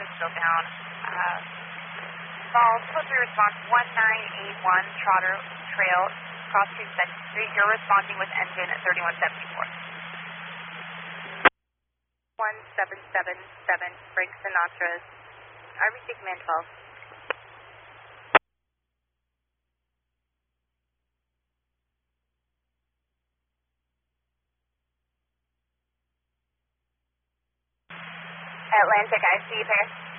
is still down. Fall, code 3 response 1981 Trotter Trail, cross 2nd Street. You're responding with engine at 3174. 1777, Frank Sinatra, RBC Command 12. Atlantic IC pair.